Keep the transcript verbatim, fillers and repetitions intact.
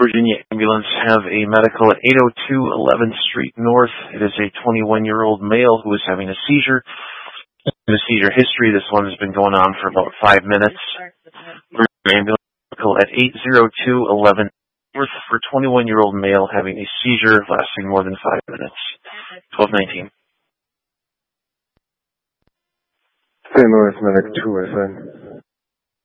Virginia ambulance have a medical at eight oh two eleventh Street North. It is a twenty-one-year-old male who is having a seizure. The seizure history, this one has been going on for about five minutes. Virginia ambulance medical at eight oh two eleventh North for twenty-one-year-old male having a seizure lasting more than five minutes. twelve nineteen. Saint Louis Medic two, I said.